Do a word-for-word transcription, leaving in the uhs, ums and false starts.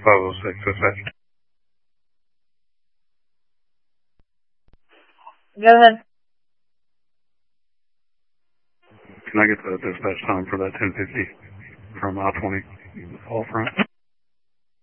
five oh six, dispatch. Go ahead. Can I get the dispatch time for that ten fifty from I twenty all front?